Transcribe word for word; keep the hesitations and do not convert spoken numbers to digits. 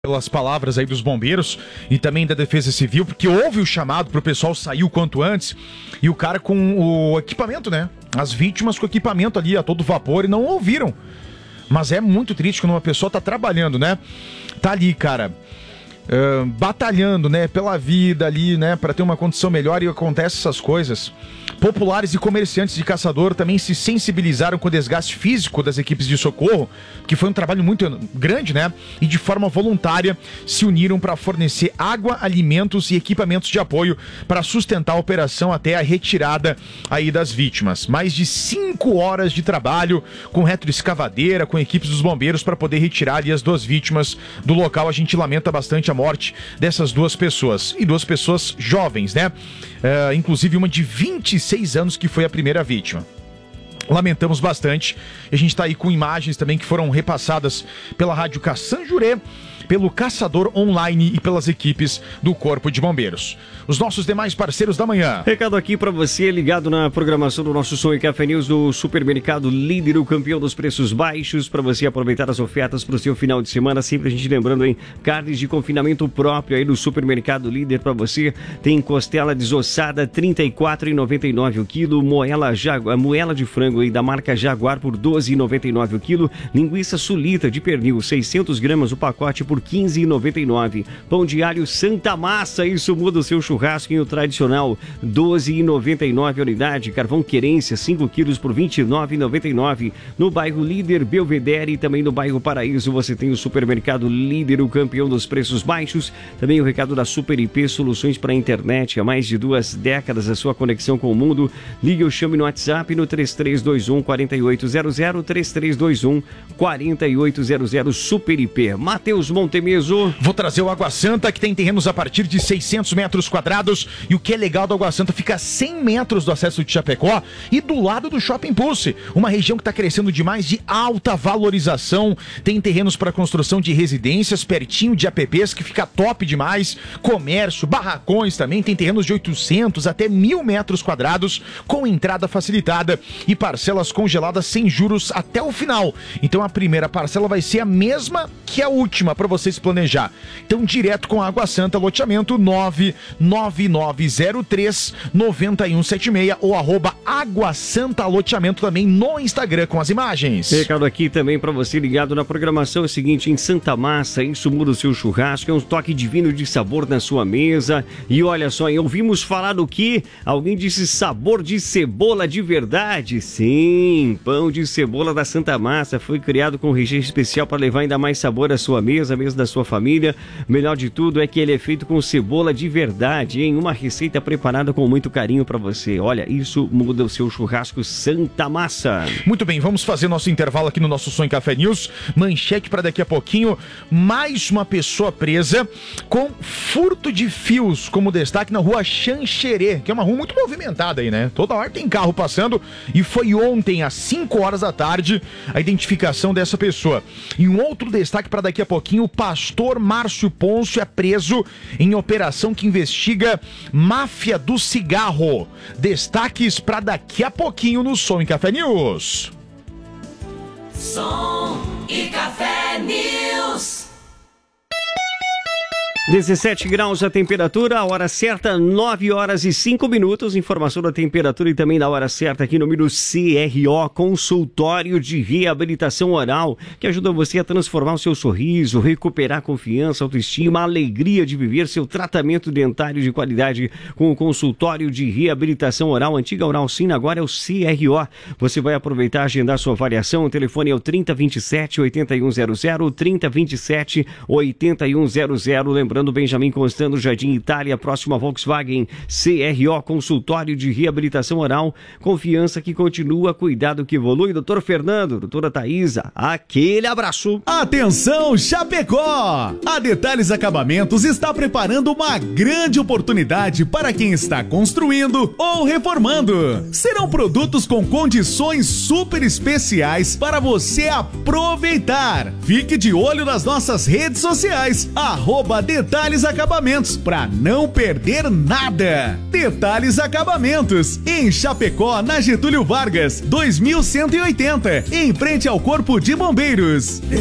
Pelas palavras aí dos bombeiros e também da Defesa Civil, porque houve o chamado para o pessoal sair o quanto antes e o cara com o equipamento, né? As vítimas com o equipamento ali a todo vapor e não ouviram. Mas é muito triste quando uma pessoa tá trabalhando, né? Tá ali, cara, uh, batalhando, né? Pela vida ali, né? Para ter uma condição melhor e acontece essas coisas. Populares e comerciantes de caçador também se sensibilizaram com o desgaste físico das equipes de socorro, que foi um trabalho muito grande, né? E de forma voluntária se uniram para fornecer água, alimentos e equipamentos de apoio para sustentar a operação até a retirada aí das vítimas. Mais de cinco horas de trabalho com retroescavadeira, com equipes dos bombeiros para poder retirar ali as duas vítimas do local. A gente lamenta bastante a morte dessas duas pessoas. E duas pessoas jovens, né? Uh, inclusive uma de vinte e seis anos que foi a primeira vítima. Lamentamos bastante. A gente está aí com imagens também que foram repassadas pela Rádio Caçanjurê, pelo Caçador Online e pelas equipes do Corpo de Bombeiros. Os nossos demais parceiros da manhã. Recado aqui para você, ligado na programação do nosso Som e Café News do Supermercado Líder, o campeão dos preços baixos, para você aproveitar as ofertas para o seu final de semana. Sempre a gente lembrando, hein, carnes de confinamento próprio aí do Supermercado Líder para você. Tem costela desossada, trinta e quatro reais e noventa e nove centavos o quilo, moela, jagu... moela de frango aí da marca Jaguar por doze reais e noventa e nove centavos o quilo, linguiça sulita de pernil, seiscentos gramas o pacote por quinze reais e noventa e nove centavos. Pão de alho Santa Massa, isso muda o seu churrasco em o tradicional, doze reais e noventa e nove centavos a unidade. Carvão Querência, cinco quilos por vinte e nove reais e noventa e nove centavos. No bairro Líder, Belvedere e também no bairro Paraíso você tem o Supermercado Líder, o campeão dos preços baixos. Também o recado da Super I P, soluções para a internet. Há mais de duas décadas a sua conexão com o mundo. Ligue ou chame no WhatsApp no três três dois um, quatro oito zero zero, três três dois um, quatro oito zero zero. Super I P. Matheus Montemeso. Vou trazer o Água Santa, que tem terrenos a partir de seiscentos metros quadrados. E o que é legal do Água Santa, fica a cem metros do acesso de Chapecó e do lado do Shopping Pulse. Uma região que está crescendo demais, de alta valorização. Tem terrenos para construção de residências, pertinho de A P Ps, que fica top demais. Comércio, barracões também. Tem terrenos de oitocentos até mil metros quadrados, com entrada facilitada e parcelas congeladas sem juros até o final. Então a primeira parcela vai ser a mesma que a última, para você se planejar. Então, direto com a Água Santa, loteamento nove nove nove zero três nove um sete seis ou arroba Água Santa Loteamento também no Instagram com as imagens. Recado aqui também para você ligado na programação, é o seguinte, em Santa Massa, isso muda o seu churrasco, é um toque divino de sabor na sua mesa. E olha só, ouvimos falar do que? Alguém disse sabor de cebola de verdade. Sim, pão de cebola da Santa Massa foi criado com recheio especial para levar ainda mais sabor à sua mesa, à mesa da sua família. Melhor de tudo é que ele é feito com cebola de verdade, hein? Uma receita preparada com muito carinho para você. Olha, isso muda o seu churrasco Santa Massa. Muito bem, vamos fazer nosso intervalo aqui no nosso Som e Café News. Manchete para daqui a pouquinho. Mais uma pessoa presa com furto de fios, como destaque na rua Xanxerê, que é uma rua muito movimentada aí, né? Toda hora tem carro passando e foi ontem às cinco horas da tarde a identificação dessa pessoa. E um outro destaque para daqui a pouquinho, o pastor Márcio Pôncio é preso em operação que investiga máfia do cigarro. Destaques para daqui a pouquinho no Som e Café News. Som e Café News. dezessete graus a temperatura, a hora certa, nove horas e cinco minutos. Informação da temperatura e também da hora certa aqui no número C R O, Consultório de Reabilitação Oral, que ajuda você a transformar o seu sorriso, recuperar a confiança, autoestima, a alegria de viver seu tratamento dentário de qualidade com o Consultório de Reabilitação Oral. Antiga Oral Sim, agora é o C R O. Você vai aproveitar e agendar sua avaliação. O telefone é o trinta, vinte e sete, oitenta e um zero zero, trinta, vinte e sete, oitenta e um zero zero. Lembrando, Benjamin Constant, Jardim Itália, próximo a Volkswagen. C R O, Consultório de Reabilitação Oral, confiança que continua, cuidado que evolui. Doutor Fernando, doutora Thaisa, aquele abraço. Atenção, Chapecó! A Detalhes Acabamentos está preparando uma grande oportunidade para quem está construindo ou reformando. Serão produtos com condições super especiais para você aproveitar. Fique de olho nas nossas redes sociais, arroba Detalhes Acabamentos, para não perder nada. Detalhes Acabamentos, em Chapecó, na Getúlio Vargas, dois mil cento e oitenta, em frente ao Corpo de Bombeiros.